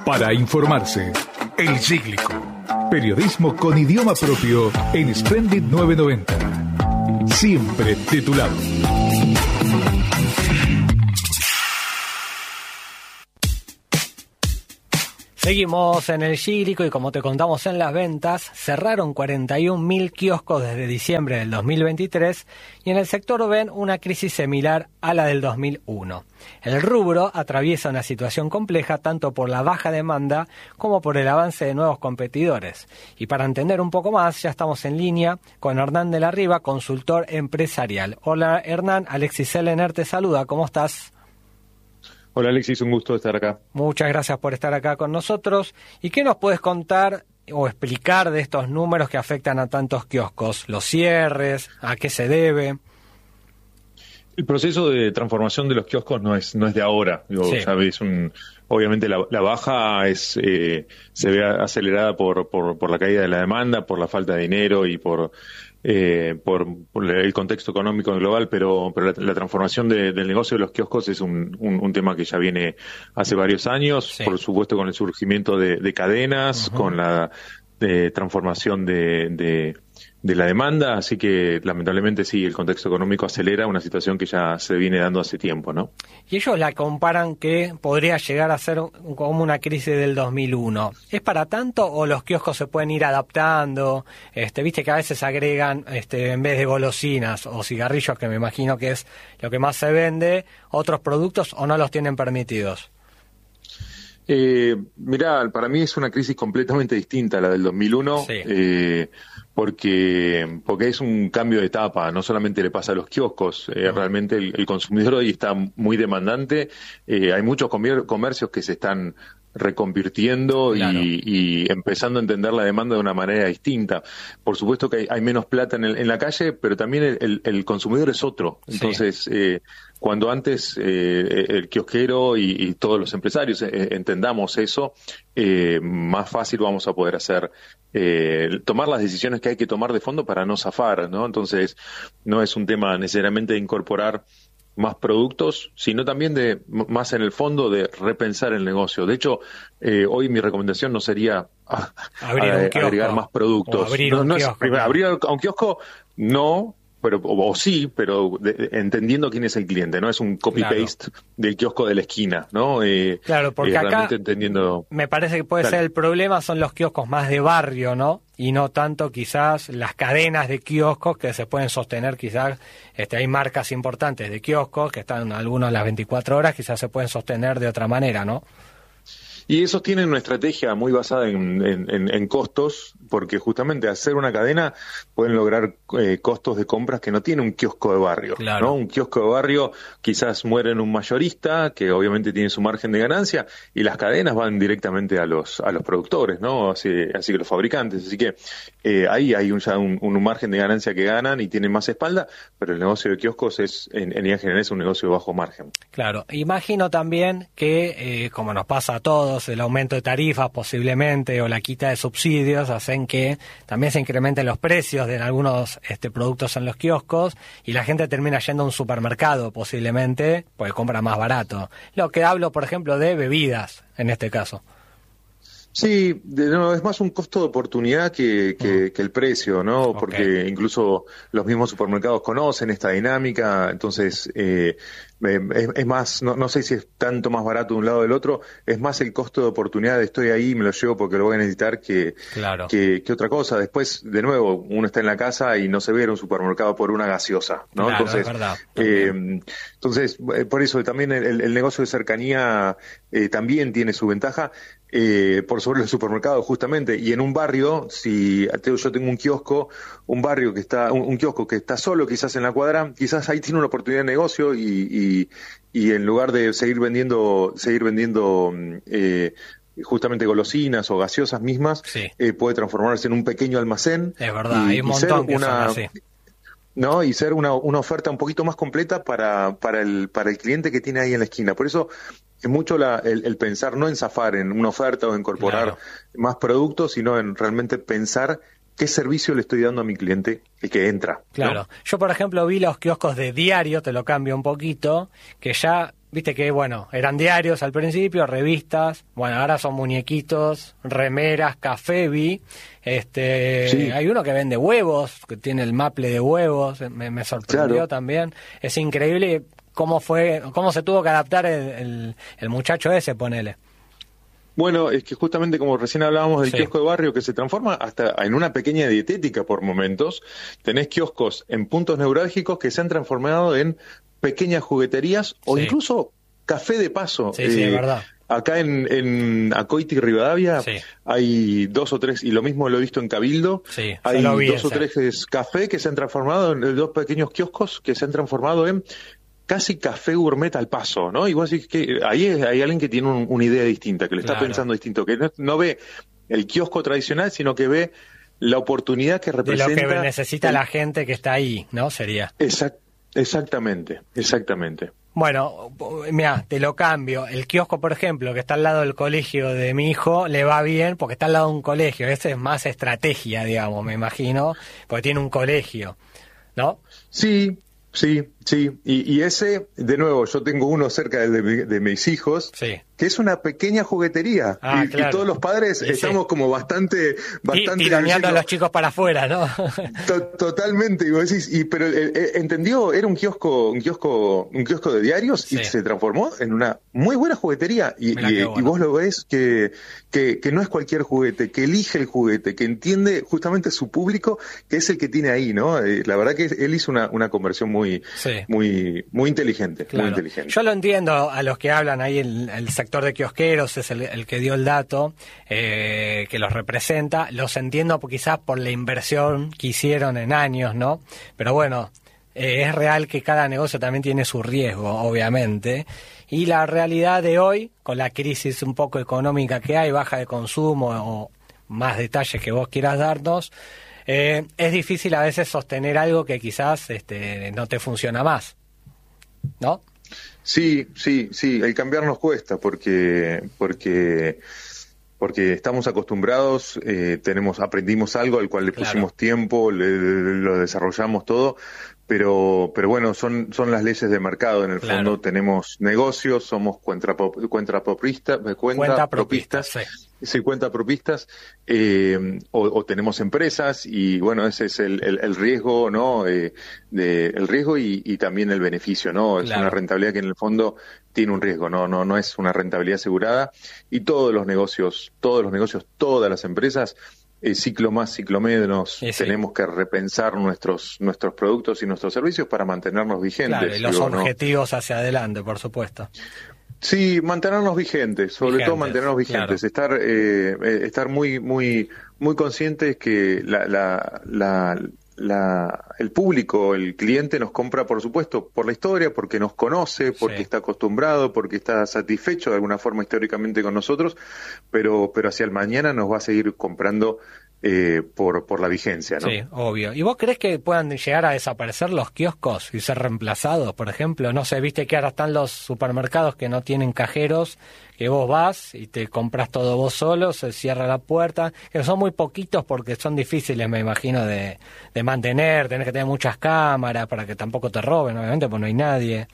Para informarse, El Cíclico. Periodismo con idioma propio en Splendid 990. Siempre titulado. Seguimos en El Cíclico y como te contamos en las ventas, cerraron 41.000 kioscos desde diciembre del 2023 y en el sector ven una crisis similar a la del 2001. El rubro atraviesa una situación compleja tanto por la baja demanda como por el avance de nuevos competidores. Y para entender un poco más, ya estamos en línea con Hernán de la Riva, consultor empresarial. Hola Hernán, Alexis Selener te saluda, ¿cómo estás? Hola Alexis, un gusto estar acá. Muchas gracias por estar acá con nosotros. ¿Y qué nos puedes contar o explicar de estos números que afectan a tantos kioscos? ¿Los cierres? ¿A qué se debe? El proceso de transformación de los kioscos no es de ahora. Sí. ¿Sabes? Obviamente la baja se ve acelerada por la caída de la demanda, por la falta de dinero y por el contexto económico global, pero la transformación del negocio de los kioscos es un tema que ya viene hace varios años, sí. Por supuesto con el surgimiento de cadenas, con la transformación de la demanda, así que lamentablemente sí, el contexto económico acelera una situación que ya se viene dando hace tiempo, ¿no? Y ellos la comparan que podría llegar a ser como una crisis del 2001. ¿Es para tanto o los kioscos se pueden ir adaptando? Viste que a veces agregan, en vez de golosinas o cigarrillos, que me imagino que es lo que más se vende, otros productos o no los tienen permitidos. Mirá, para mí es una crisis completamente distinta a la del 2001, sí. Porque es un cambio de etapa, no solamente le pasa a los kioscos, realmente el consumidor hoy está muy demandante, hay muchos comercios que se están reconvirtiendo, claro. y empezando a entender la demanda de una manera distinta. Por supuesto que hay menos plata en la calle, pero también el consumidor es otro. Entonces, sí. Cuando antes el kiosquero y todos los empresarios entendamos eso, más fácil vamos a poder hacer, tomar las decisiones que hay que tomar de fondo para no zafar, ¿no? Entonces, no es un tema necesariamente de incorporar más productos, sino también más en el fondo de repensar el negocio. De hecho, hoy mi recomendación no sería agregar más productos. Abrir un kiosco. Abrir un kiosco, no, pero sí, entendiendo quién es el cliente, no es un copy-paste, claro. Del kiosco de la esquina, ¿no? Claro, porque acá entendiendo... me parece que puede ser el problema son los kioscos más de barrio, ¿no? Y no tanto quizás las cadenas de kioscos que se pueden sostener, quizás hay marcas importantes de kioscos que están algunos a las 24 horas, quizás se pueden sostener de otra manera, ¿no? Y esos tienen una estrategia muy basada en costos, porque justamente hacer una cadena pueden lograr costos de compras que no tiene un kiosco de barrio, claro. ¿No? Un kiosco de barrio quizás muere en un mayorista, que obviamente tiene su margen de ganancia, y las cadenas van directamente a los productores, ¿no? Así que los fabricantes. Así que ahí hay ya un margen de ganancia que ganan y tienen más espalda, pero el negocio de kioscos en general es un negocio de bajo margen. Claro, imagino también que, como nos pasa a todos, el aumento de tarifas posiblemente o la quita de subsidios hacen que también se incrementen los precios de algunos productos en los kioscos y la gente termina yendo a un supermercado posiblemente porque compra más barato. Lo que hablo, por ejemplo, de bebidas en este caso. Sí, es más un costo de oportunidad que el precio, ¿no? Okay. Porque incluso los mismos supermercados conocen esta dinámica, entonces es más, no sé si es tanto más barato de un lado o del otro, es más el costo de oportunidad de estoy ahí, me lo llevo porque lo voy a necesitar que otra cosa. Después, de nuevo, uno está en la casa y no se ve ir a un supermercado por una gaseosa, ¿no? Claro, entonces, es verdad. Entonces, por eso también el negocio de cercanía también tiene su ventaja. Por sobre el supermercado justamente, y en un barrio, si yo tengo un kiosco que está solo quizás en la cuadra, quizás ahí tiene una oportunidad de negocio y en lugar de seguir vendiendo justamente golosinas o gaseosas mismas, sí. Puede transformarse en un pequeño almacén. Es verdad, hay un montón que son así. ¿No? Y ser una oferta un poquito más completa para el cliente que tiene ahí en la esquina. Por eso es mucho el pensar no en zafar en una oferta o incorporar más productos, sino en realmente pensar qué servicio le estoy dando a mi cliente el que entra. Claro. ¿No? Yo, por ejemplo, vi los kioscos de diario, te lo cambio un poquito, que ya viste que, bueno, eran diarios al principio, revistas, bueno, ahora son muñequitos, remeras, café, vi. Sí. Hay uno que vende huevos, que tiene el maple de huevos, me sorprendió también. Es increíble cómo se tuvo que adaptar el muchacho ese, ponele. Bueno, es que justamente como recién hablábamos del kiosco de barrio que se transforma hasta en una pequeña dietética por momentos, tenés kioscos en puntos neurálgicos que se han transformado en pequeñas jugueterías o incluso café de paso. Sí, es verdad. Acá en Acoiti y Rivadavia hay 2 o 3, y lo mismo lo he visto en Cabildo, hay 2 o 3 café que se han transformado en 2 pequeños kioscos que se han transformado en casi café gourmet al paso, ¿no? Y vos decís que ahí hay alguien que tiene una idea distinta, que lo está pensando distinto, que no ve el kiosco tradicional, sino que ve la oportunidad que representa... De lo que necesita la gente que está ahí, ¿no? Sería. Exactamente. Bueno, mira, te lo cambio. El kiosco, por ejemplo, que está al lado del colegio de mi hijo, le va bien porque está al lado de un colegio. Ese es más estrategia, digamos, me imagino, porque tiene un colegio, ¿no? Sí. Y ese, de nuevo, yo tengo uno cerca de mis hijos, que es una pequeña juguetería. Y todos los padres estamos como bastante tironeando a los chicos para afuera, ¿no? Totalmente. Y vos decís, pero entendió, era un kiosco de diarios y se transformó en una muy buena juguetería. Y vos lo ves que no es cualquier juguete, que elige el juguete, que entiende justamente su público, que es el que tiene ahí, ¿no? La verdad que él hizo una conversión muy inteligente, muy inteligente. Yo lo entiendo a los que hablan ahí, el sector de kiosqueros es el que dio el dato, que los representa. Los entiendo quizás por la inversión que hicieron en años, ¿no? Pero bueno, es real que cada negocio también tiene su riesgo, obviamente. Y la realidad de hoy, con la crisis un poco económica que hay, baja de consumo o más detalles que vos quieras darnos, es difícil a veces sostener algo que quizás no te funciona más, ¿no? Sí, el cambiar nos cuesta porque estamos acostumbrados, aprendimos algo al cual le pusimos tiempo, lo desarrollamos todo, pero bueno, son las leyes de mercado en el fondo. Tenemos negocios, somos cuentapropistas, o tenemos empresas, y bueno, ese es el riesgo, ¿no? El riesgo y también el beneficio, ¿no? Es una rentabilidad que en el fondo tiene un riesgo, no es una rentabilidad asegurada, y todos los negocios, todas las empresas, ciclo más, ciclo menos, tenemos que repensar nuestros productos y nuestros servicios para mantenernos vigentes. Claro, y los objetivos hacia adelante, por supuesto. Sí, mantenernos vigentes, sobre todo mantenernos vigentes, estar muy conscientes que el público, el cliente nos compra, por supuesto, por la historia, porque nos conoce, porque está acostumbrado, porque está satisfecho de alguna forma históricamente con nosotros, pero hacia el mañana nos va a seguir comprando por la vigencia, ¿no? Sí, obvio. ¿Y vos crees que puedan llegar a desaparecer los kioscos y ser reemplazados, por ejemplo? No sé, viste que ahora están los supermercados que no tienen cajeros, que vos vas y te compras todo vos solo, se cierra la puerta, que son muy poquitos porque son difíciles, me imagino, de mantener, tenés que tener muchas cámaras para que tampoco te roben, obviamente, pues no hay nadie.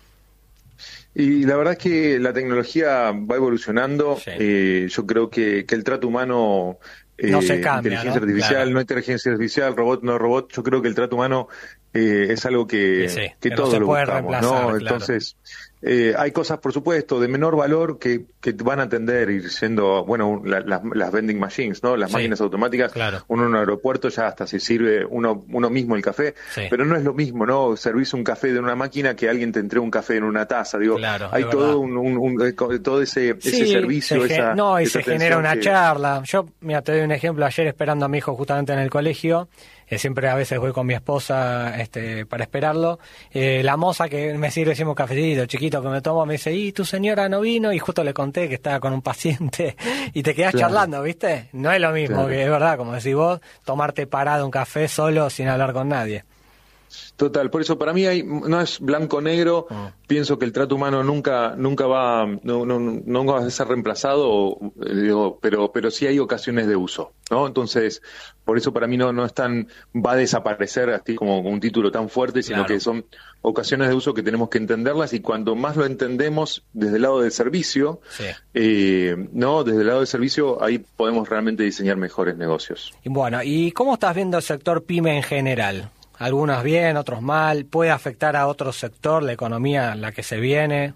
Y la verdad es que la tecnología va evolucionando. Yo creo que el trato humano, no se cambia, inteligencia artificial, no inteligencia artificial, robot, no robot, yo creo que el trato humano es algo que todos lo buscamos, ¿no? Entonces, hay cosas, por supuesto, de menor valor que van a tender a ir siendo, bueno, las vending machines, ¿no? Las máquinas automáticas. Uno en un aeropuerto ya hasta se sirve uno mismo el café, pero no es lo mismo, ¿no? Servirse un café de una máquina que alguien te entregue un café en una taza. Digo, hay todo todo ese servicio, y se genera una charla. Yo, mira, te doy un ejemplo. Ayer, esperando a mi hijo justamente en el colegio, siempre a veces voy con mi esposa para esperarlo, la moza que me sirve siempre un cafecito chiquito que me tomo, me dice, ¿y tu señora no vino? Y justo le conté que estaba con un paciente y te quedás charlando, ¿viste? No es lo mismo, que es verdad, como decís vos, tomarte parado un café solo sin hablar con nadie. Total, por eso para mí no es blanco-negro. Pienso que el trato humano nunca va a ser reemplazado, pero sí hay ocasiones de uso, ¿no? Entonces, por eso para mí no va a desaparecer así como un título tan fuerte, sino que son ocasiones de uso que tenemos que entenderlas, y cuanto más lo entendemos desde el lado del servicio, ¿no? Desde el lado del servicio, ahí podemos realmente diseñar mejores negocios. Y bueno, ¿y cómo estás viendo el sector PYME en general? Algunos bien, otros mal. ¿Puede afectar a otro sector, la economía en la que se viene?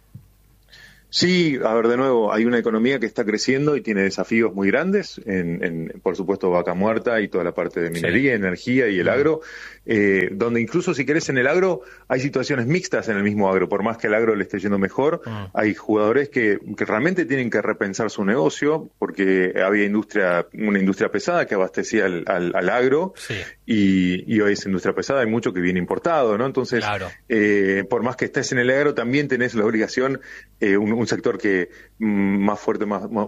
Sí, a ver, de nuevo, hay una economía que está creciendo y tiene desafíos muy grandes, por supuesto, Vaca Muerta y toda la parte de minería, energía y el agro, donde incluso si querés en el agro hay situaciones mixtas en el mismo agro. Por más que el agro le esté yendo mejor, hay jugadores que realmente tienen que repensar su negocio, porque había una industria pesada que abastecía al agro, y hoy esa industria pesada hay mucho que viene importado, ¿no? Entonces, por más que estés en el agro, también tenés la obligación, un sector que más fuerte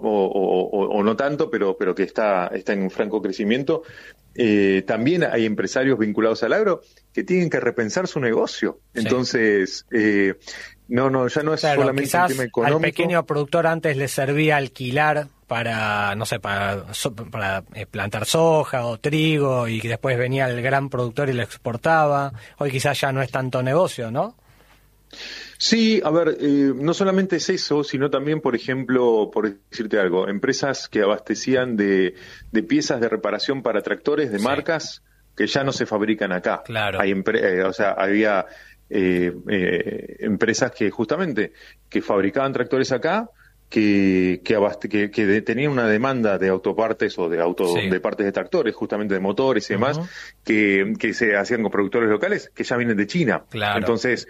o no tanto, pero que está en un franco crecimiento. También hay empresarios vinculados al agro que tienen que repensar su negocio. Entonces, ya no es solamente un tema económico. Al pequeño productor antes le servía alquilar para plantar soja o trigo, y después venía el gran productor y lo exportaba. Hoy quizás ya no es tanto negocio, ¿no? Sí, a ver, no solamente es eso, sino también, por ejemplo, por decirte algo, empresas que abastecían de piezas de reparación para tractores de marcas que ya no se fabrican acá. Claro. Había empresas que justamente que fabricaban tractores acá, que tenían una demanda de autopartes o de partes de tractores, justamente de motores y demás, que se hacían con productores locales que ya vienen de China. Claro. Entonces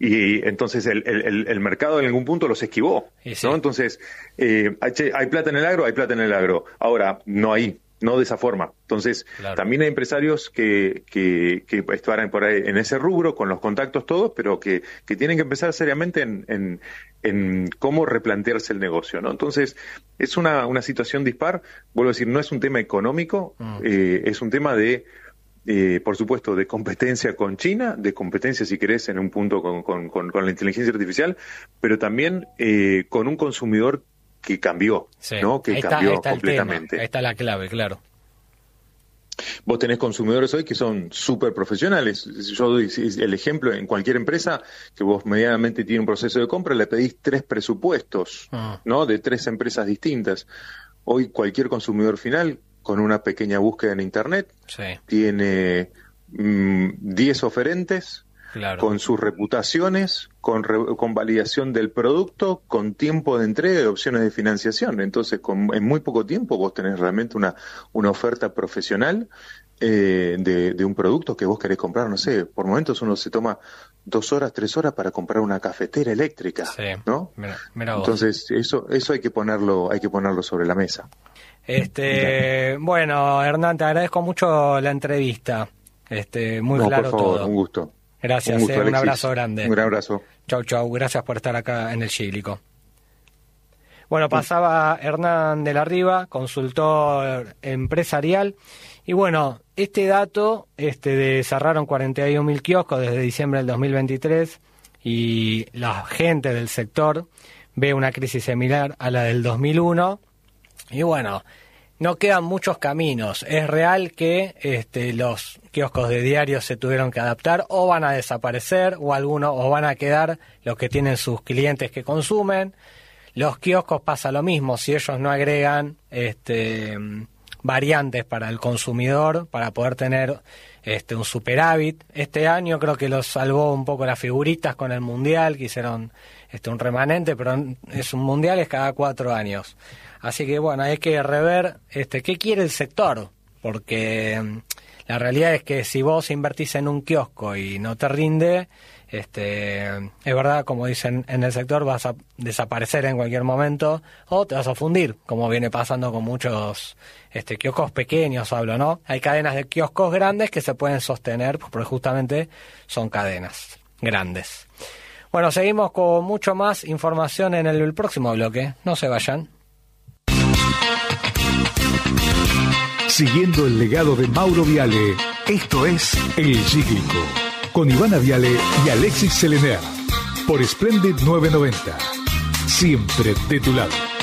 el mercado en algún punto los esquivó, ¿no? Entonces, hay plata en el agro, ahora no de esa forma. Entonces, también hay empresarios que estarán por ahí en ese rubro, con los contactos todos, pero que tienen que empezar seriamente en cómo replantearse el negocio, ¿no? Entonces, es una situación dispar. Vuelvo a decir, no es un tema económico, es un tema por supuesto, de competencia con China, de competencia, si querés, en un punto con la inteligencia artificial, pero también con un consumidor que cambió, ¿no? Que cambió completamente. Ahí está la clave, claro. Vos tenés consumidores hoy que son súper profesionales. Yo doy el ejemplo, en cualquier empresa que vos medianamente tiene un proceso de compra, le pedís 3 presupuestos, ¿no? De 3 empresas distintas. Hoy cualquier consumidor final, con una pequeña búsqueda en Internet, tiene 10 oferentes, con sus reputaciones, con validación del producto, con tiempo de entrega y opciones de financiación. Entonces, en muy poco tiempo vos tenés realmente una oferta profesional de un producto que vos querés comprar. No sé, por momentos uno se toma 2 horas, 3 horas para comprar una cafetera eléctrica, ¿no? Mira vos. Entonces, eso hay que ponerlo sobre la mesa. Bueno, Hernán, te agradezco mucho la entrevista. Muy claro por favor, todo. Un gusto. Gracias, un abrazo grande. Un gran abrazo. Chau, gracias por estar acá en el Cíglico. Bueno, pasaba Hernán de la Riva, consultor empresarial, y bueno, este dato cerraron 41.000 kioscos desde diciembre del 2023, y la gente del sector ve una crisis similar a la del 2001, y bueno, no quedan muchos caminos. Es real que los kioscos de diarios se tuvieron que adaptar, o van a desaparecer, o van a quedar los que tienen sus clientes que consumen. Los kioscos pasa lo mismo, si ellos no agregan variantes para el consumidor, para poder tener un superávit. Este año creo que los salvó un poco las figuritas con el Mundial, que hicieron un remanente, pero es un Mundial, es cada 4 años. Así que bueno, hay que rever qué quiere el sector, porque la realidad es que si vos invertís en un kiosco y no te rinde, es verdad, como dicen en el sector, vas a desaparecer en cualquier momento o te vas a fundir, como viene pasando con muchos kioscos pequeños, hablo, ¿no? Hay cadenas de kioscos grandes que se pueden sostener porque justamente son cadenas grandes. Bueno, seguimos con mucho más información en el próximo bloque. No se vayan. Siguiendo el legado de Mauro Viale, esto es El Cíglico. con Ivana Viale y Alexis Selener por Splendid 990. Siempre de tu lado.